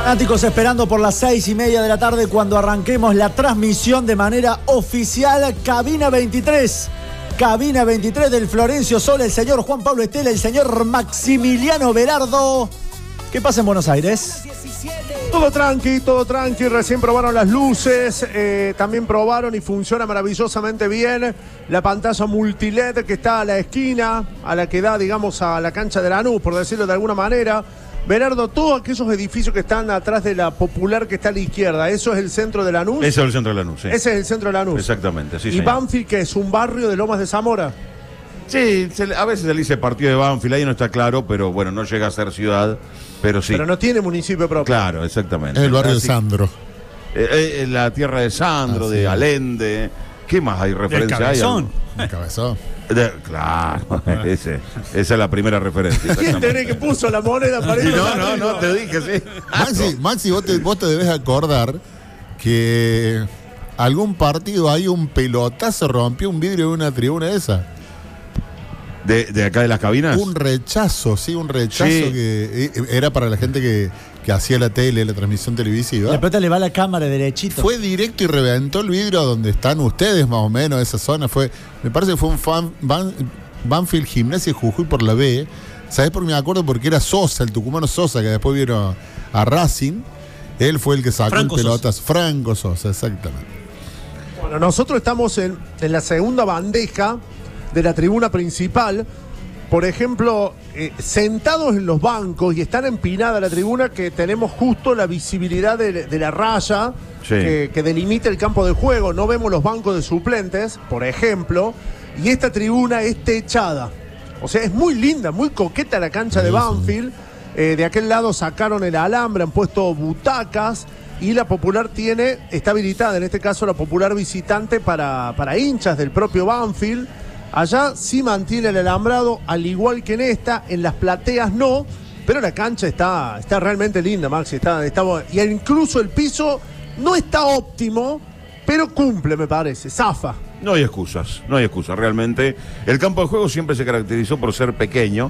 Fanáticos esperando por las 6:30 de la tarde cuando arranquemos la transmisión de manera oficial. Cabina 23. Cabina 23 del Florencio Sola, el señor Juan Pablo Estela, el señor Maximiliano Berardo. ¿Qué pasa en Buenos Aires? Todo tranqui, recién probaron las luces, también probaron y funciona maravillosamente bien la pantalla multiled que está a la esquina, a la que da, digamos, a la cancha de Lanús, por decirlo de alguna manera. Berardo, todos aquellos edificios que están atrás de la Popular que está a la izquierda, ¿eso es el centro de Lanús? Ese es el centro de Lanús, sí. Ese es el centro de Lanús. Exactamente, sí, ¿Y señor. Banfield, que es un barrio de Lomas de Zamora? Sí, a veces se le dice partido de Banfield, ahí no está claro, pero bueno, no llega a ser ciudad, pero sí. Pero no tiene municipio propio. Claro, exactamente. Es el barrio de Así, Sandro. la tierra de Sandro, de Allende. ¿Qué más hay referencia? Del Cabezón. El Cabezón. Claro, esa es la primera referencia. ¿Quién tenés que puso la moneda para ir? No, te dije, sí. Maxi, vos te debes acordar que algún partido hay un pelotazo rompió un vidrio de una tribuna esa. ¿De acá de las cabinas? Un rechazo, sí. Que era para la gente que hacía la tele, la transmisión televisiva. La pelota le va a la cámara derechito. Fue directo y reventó el vidrio donde están ustedes, más o menos, esa zona. Me parece que fue un Banfield Gimnasia Jujuy por la B. ¿Sabés por qué me acuerdo? Porque era Sosa, el tucumano Sosa, que después vino a Racing. Él fue el que sacó Franco el pelotas. Franco Sosa, exactamente. Bueno, nosotros estamos en la segunda bandeja de la tribuna principal. Por ejemplo, sentados en los bancos y están empinada la tribuna, que tenemos justo la visibilidad de la raya, sí, que delimita el campo de juego. No vemos los bancos de suplentes, por ejemplo, y esta tribuna es techada. O sea, es muy linda, muy coqueta la cancha de Banfield. De aquel lado sacaron el alambre, han puesto butacas, y la Popular está habilitada, en este caso la Popular visitante para hinchas del propio Banfield. Allá sí mantiene el alambrado, al igual que en las plateas no, pero la cancha está realmente linda, Maxi. Y incluso el piso no está óptimo, pero cumple, me parece, zafa. No hay excusas, realmente. El campo de juego siempre se caracterizó por ser pequeño.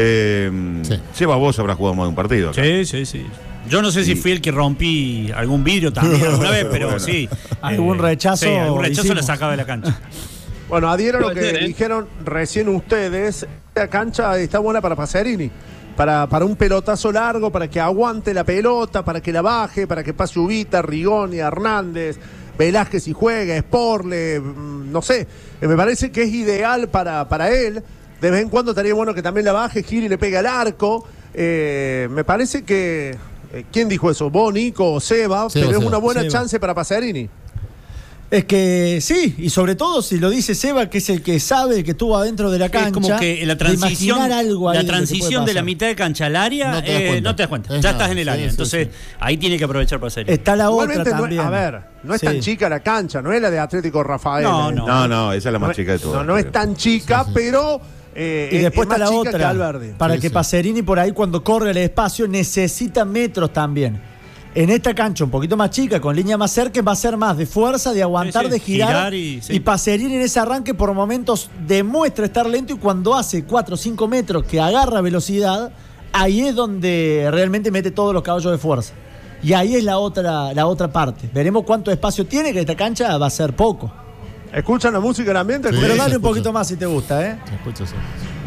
Sí. Seba, vos habrás jugado más de un partido acá. Sí. Yo no sé si fui el que rompí algún vidrio también alguna vez, pero bueno, sí. Algún rechazo. Sí, algún rechazo hicimos. lo sacaba de la cancha. Bueno, adhiero a lo que dijeron recién ustedes. La cancha está buena para Pacerini, para un pelotazo largo, para que aguante la pelota, para que la baje, para que pase Ubita, Rigoni, Hernández, Velázquez si juega, Sporle, no sé. Me parece que es ideal para él. De vez en cuando estaría bueno que también la baje, gire y le pegue al arco. Me parece que... ¿Quién dijo eso? ¿Vos, Nico o Seba? Pero es una buena chance para Pacerini. Es que sí, y sobre todo si lo dice Seba, que es el que sabe, que estuvo adentro de la cancha. Es como que la transición, algo ahí de la mitad de cancha al área, no te das cuenta. Ya estás en el área. Entonces, ahí tiene que aprovechar para hacer. Está la Igualmente otra también. No es tan chica la cancha, no es la de Atlético Rafael. No, esa es la más chica de todas. No es tan chica, pero y después es está más la chica que otra. Alberdi. Para que Pacerini por ahí cuando corre el espacio necesita metros también. En esta cancha un poquito más chica, con línea más cerca, va a ser más de fuerza, de aguantar, Sí, de girar y Pacerini en ese arranque por momentos demuestra estar lento, y cuando hace 4 o 5 metros que agarra velocidad, ahí es donde realmente mete todos los caballos de fuerza. Y ahí es la otra parte. Veremos cuánto espacio tiene, que esta cancha va a ser poco. ¿Escuchan la música del ambiente? Sí. Pero dale un poquito más si te gusta, ¿eh? Se escucha eso.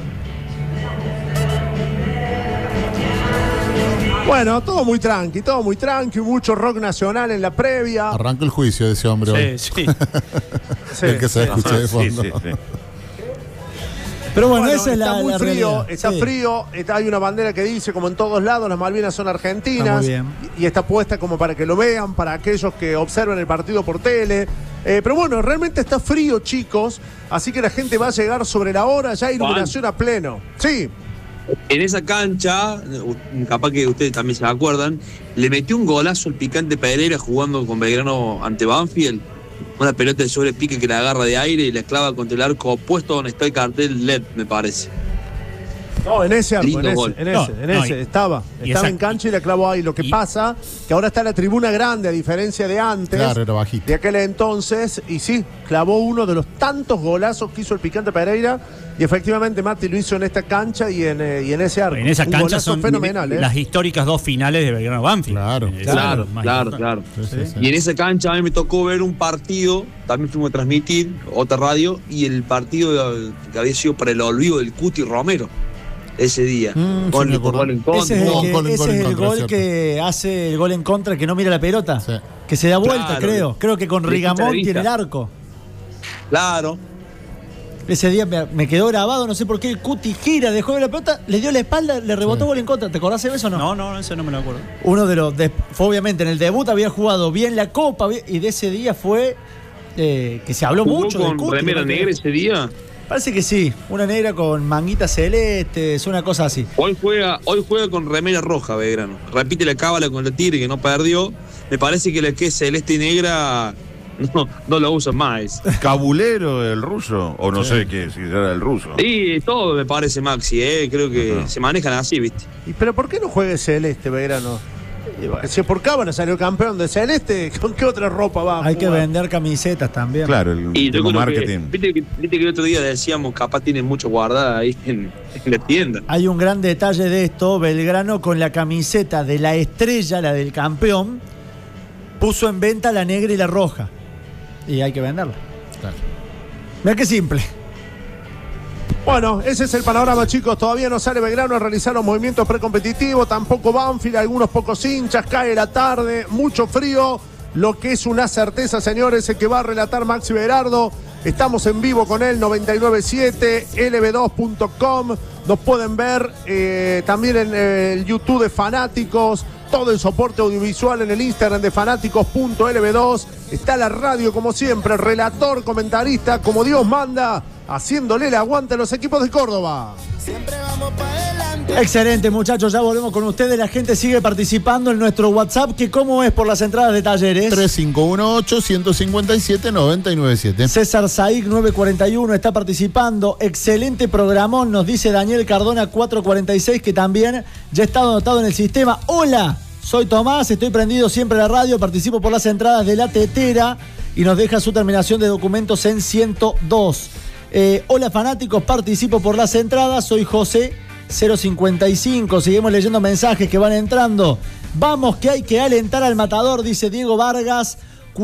Bueno, todo muy tranqui, mucho rock nacional en la previa. Arranca el juicio de ese hombre hoy. Sí. Sí. El que se escucha de fondo. Sí. Pero bueno, esa es está la muy frío, realidad. está Sí. frío, hay una bandera que dice, como en todos lados, las Malvinas son argentinas, Está muy y está puesta como para que lo vean, para aquellos que observan el partido por tele. Pero bueno, realmente está frío, chicos, así que la gente va a llegar sobre la hora, ya hay iluminación a pleno. Sí. En esa cancha, capaz que ustedes también se acuerdan, le metió un golazo el picante Pereira jugando con Belgrano ante Banfield. Una pelota de sobrepique que la agarra de aire y la clava contra el arco opuesto donde está el cartel LED, me parece. No, en ese arco, Lindo en gol. ese, estaba en cancha y la clavó ahí. Lo que pasa, que ahora está la tribuna grande, a diferencia de antes, Claro, era bajito. de aquel entonces, y sí, clavó uno de los tantos golazos que hizo el Picante Pereira, y efectivamente Mati lo hizo en esta cancha y en ese arco. En esa Un cancha golazo son fenomenal, las históricas 2 finales de Belgrano Banfield. Claro. Claro, Más claro, importante. claro. Sí. Y en esa cancha a mí me tocó ver un partido, también fuimos a transmitir, otra radio, y el partido que había sido para el olvido del Cuti Romero ese día. Sí, me acuerdo. Gol en contra. Ese es Gol en el contra, gol cierto. que hace el gol en contra, que no mira la pelota. Sí. Que se da vuelta, Claro. creo que con Le quita la Rigamonti vista. en el arco. Claro. Ese día me quedó grabado, no sé por qué el Cuti gira, dejó de la pelota, le dio la espalda, le rebotó gol en contra. ¿Te acordás de eso o no? No, eso no me lo acuerdo. Uno de los. Fue obviamente en el debut había jugado bien la Copa y de ese día fue. Que se habló ¿Jugó mucho del con Cuti, remera ¿no? negra ese día? Parece que sí, una negra con manguita celeste, es una cosa así. Hoy juega con remera roja, Belgrano. Repite la cábala con el Tigre que no perdió. Me parece que la que es celeste y negra no lo usan más. ¿Cabulero el ruso? O no sé qué, si era el ruso. Sí, todo me parece Maxi, creo que Ajá. se manejan así, ¿viste? ¿Pero por qué no juegue celeste, Belgrano? Si por Cábala salió campeón de celeste, ¿con qué otra ropa va a Hay que jugar? vender camisetas también. Claro, el Y yo tema creo marketing. viste que el otro día decíamos, capaz tienen mucho guardada ahí en la tienda. Hay un gran detalle de esto, Belgrano con la camiseta de la estrella, la del campeón, puso en venta la negra y la roja. Y hay que venderla. Claro. Mira qué simple. Bueno, ese es el panorama, chicos. Todavía no sale Belgrano a realizar los movimientos precompetitivos, tampoco Banfield, algunos pocos hinchas, cae la tarde, mucho frío. Lo que es una certeza, señores, es que va a relatar Maxi Berardo. Estamos en vivo con él, 997, lb2.com. Nos pueden ver también en el YouTube de Fanáticos. Todo el soporte audiovisual en el Instagram de fanáticos.lb2. Está la radio, como siempre, relator, comentarista, como Dios manda, haciéndole el aguante a los equipos de Córdoba. Excelente, muchachos, ya volvemos con ustedes. La gente sigue participando en nuestro WhatsApp, que cómo es por las entradas de Talleres. 3518-157-997. César Saig 941 está participando. Excelente programón, nos dice Daniel Cardona 446, que también ya está anotado en el sistema. Hola, soy Tomás, estoy prendido siempre a la radio, participo por las entradas de La Tetera y nos deja su terminación de documentos en 102. Hola fanáticos, participo por las entradas, soy José 055. Seguimos leyendo mensajes que van entrando. Vamos que hay que alentar al matador, dice Diego Vargas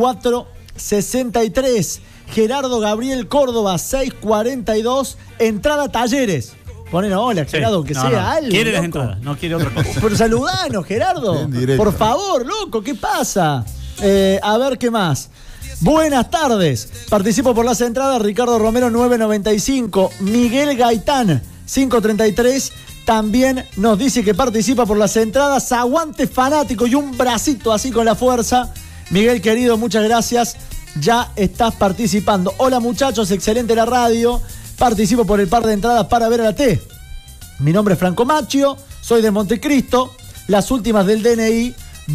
463. Gerardo Gabriel Córdoba 642. Entrada Talleres. Ponen hola, Gerardo, que sea algo. Quiere las loco. entradas, no quiere otra cosa. Pero saludanos, Gerardo. Bien directo. Por favor, loco, ¿qué pasa? A ver qué más. Buenas tardes. Participo por las entradas. Ricardo Romero 995. Miguel Gaitán 533. También nos dice que participa por las entradas. Aguante fanático y un bracito así con la fuerza. Miguel querido, muchas gracias. Ya estás participando. Hola muchachos, excelente la radio. Participo por el par de entradas para ver a la T. Mi nombre es Franco Macchio, soy de Montecristo. Las últimas del DNI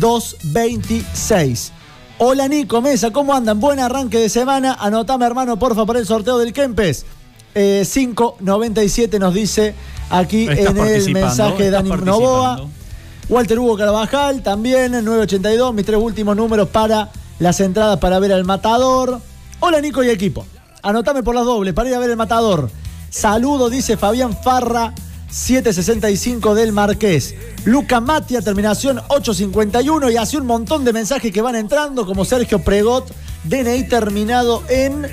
226. Hola Nico Mesa, ¿cómo andan? Buen arranque de semana. Anotame, hermano, porfa, para el sorteo del Kempes. 597 nos dice aquí Estás en el participando, mensaje de estás Dani participando. Novoa. Walter Hugo Carvajal también, 982, mis 3 últimos números para las entradas para ver al Matador. Hola Nico y equipo, anotame por las dobles para ir a ver el Matador. Saludo, dice Fabián Farra 765 del Marqués. Luca Matia, terminación 851, y hace un montón de mensajes que van entrando, como Sergio Pregot, DNI terminado en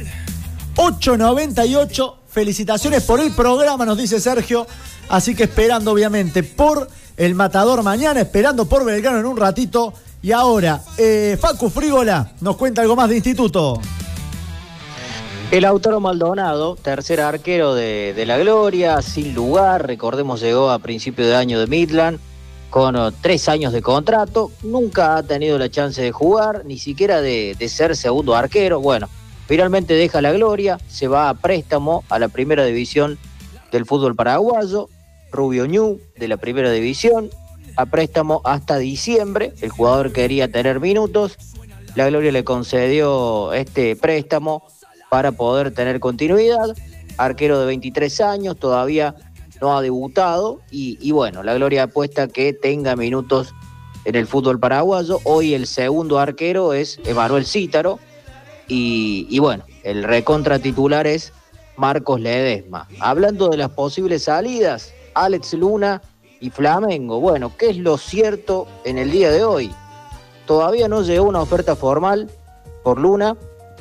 898. Felicitaciones por el programa, nos dice Sergio. Así que esperando obviamente por el Matador mañana, esperando por Belgrano en un ratito. Y ahora, Facu Frígola nos cuenta algo más de instituto. El Lautaro Maldonado, tercer arquero de la Gloria, sin lugar, recordemos llegó a principio de año de Midland, con 3 años de contrato, nunca ha tenido la chance de jugar, ni siquiera de ser segundo arquero. Bueno, finalmente deja la Gloria, se va a préstamo a la primera división del fútbol paraguayo, Rubio Ñu de la primera división, a préstamo hasta diciembre. El jugador quería tener minutos, la Gloria le concedió este préstamo para poder tener continuidad. Arquero de 23 años, todavía no ha debutado y bueno, la Gloria apuesta que tenga minutos en el fútbol paraguayo. Hoy el segundo arquero es Emanuel Cítaro y bueno, el recontra titular es Marcos Ledesma. Hablando de las posibles salidas, Alex Luna y Flamengo. Bueno, ¿qué es lo cierto en el día de hoy? Todavía no llegó una oferta formal por Luna.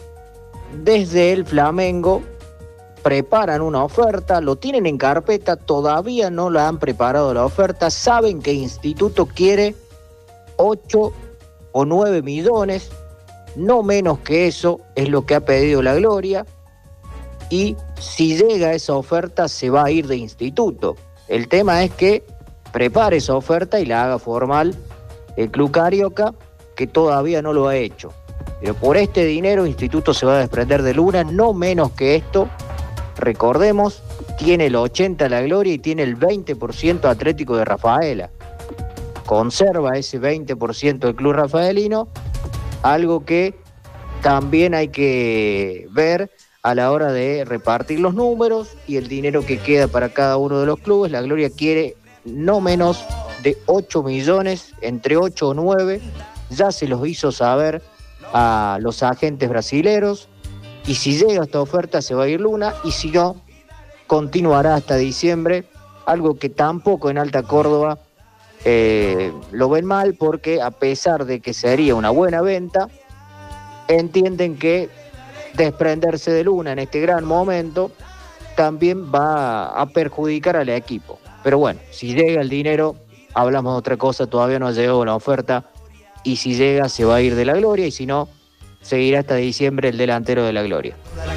Desde el Flamengo preparan una oferta, lo tienen en carpeta, todavía no la han preparado la oferta. Saben que Instituto quiere 8 o 9 millones, no menos que eso es lo que ha pedido la Gloria. Y si llega esa oferta se va a ir de Instituto. El tema es que prepare esa oferta y la haga formal el Club Carioca, que todavía no lo ha hecho. Pero por este dinero Instituto se va a desprender de Luna, no menos que esto. Recordemos, tiene el 80% la Gloria y tiene el 20% Atlético de Rafaela. Conserva ese 20% el Club Rafaelino, algo que también hay que ver a la hora de repartir los números y el dinero que queda para cada uno de los clubes. La Gloria quiere no menos de 8 millones, entre 8 o 9, ya se los hizo saber a los agentes brasileros, y si llega esta oferta se va a ir Luna, y si no, continuará hasta diciembre, algo que tampoco en Alta Córdoba lo ven mal, porque a pesar de que sería una buena venta, entienden que desprenderse de Luna en este gran momento también va a perjudicar al equipo. Pero bueno, si llega el dinero, hablamos de otra cosa, todavía no ha llegado la oferta, y si llega se va a ir de la Gloria, y si no, seguirá hasta diciembre el delantero de la Gloria.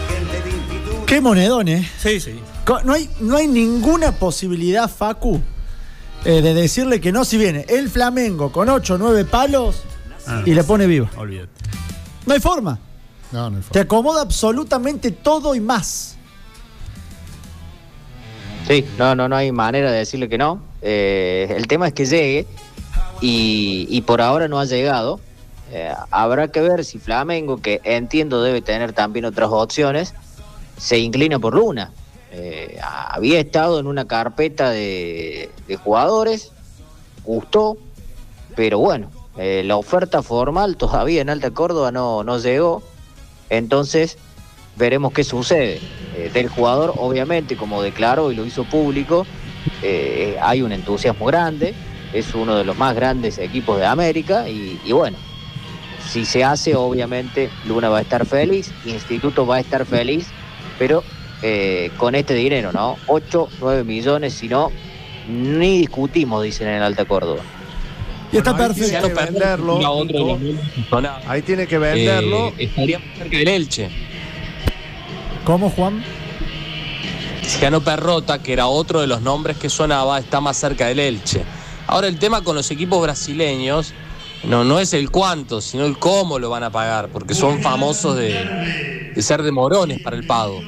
Qué monedón, ¿eh? Sí, sí. No hay ninguna posibilidad, Facu, de decirle que no si viene el Flamengo con 8 o 9 palos y le pone viva. Olvídate. No hay forma. No hay Te forma. acomoda absolutamente todo y más. Sí, no hay manera de decirle que no. El tema es que llegue y por ahora no ha llegado. Habrá que ver si Flamengo, que entiendo debe tener también otras opciones, se inclina por Luna. Había estado en una carpeta de jugadores, gustó, pero bueno, la oferta formal todavía en Alta Córdoba no llegó. Entonces veremos qué sucede. Del jugador, obviamente, como declaró y lo hizo público, hay un entusiasmo grande, es uno de los más grandes equipos de América y bueno, si se hace, obviamente Luna va a estar feliz, Instituto va a estar feliz, pero con este dinero, ¿no? 8, 9 millones, si no, ni discutimos, dicen en Alta Córdoba. Y está Bueno, ahí perfecto. tiene que venderlo, Era otro de Nico. los nombres que sonaba. Ahí tiene que venderlo. Estaría más cerca del Elche. ¿Cómo, Juan? Ciano Perrota, que era otro de los nombres que sonaba, está más cerca del Elche. Ahora el tema con los equipos brasileños no es el cuánto, sino el cómo lo van a pagar, porque son famosos de ser demorones para el pago.